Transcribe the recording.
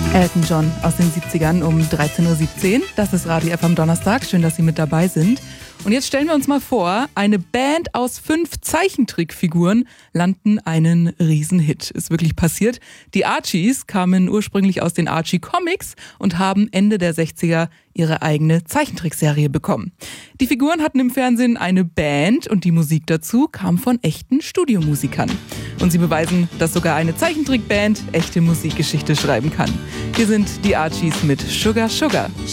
Elton John aus den 70ern um 13.17 Uhr. Das ist Radio F am Donnerstag. Schön, dass Sie mit dabei sind. Und jetzt stellen wir uns mal vor, eine Band aus 5 Zeichentrickfiguren landen einen Riesenhit. Ist wirklich passiert. Die Archies kamen ursprünglich aus den Archie Comics und haben Ende der 60er ihre eigene Zeichentrickserie bekommen. Die Figuren hatten im Fernsehen eine Band und die Musik dazu kam von echten Studiomusikern. Und sie beweisen, dass sogar eine Zeichentrickband echte Musikgeschichte schreiben kann. Hier sind die Archies mit Sugar Sugar.